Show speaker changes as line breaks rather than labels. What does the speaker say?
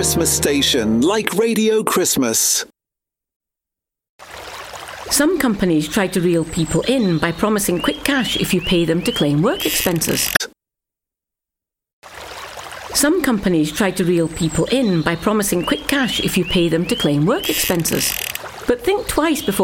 Christmas station like Radio Christmas.
Some companies try to reel people in by promising quick cash if you pay them to claim work expenses. Some companies try to reel people in by promising quick cash if you pay them to claim work expenses. But think twice before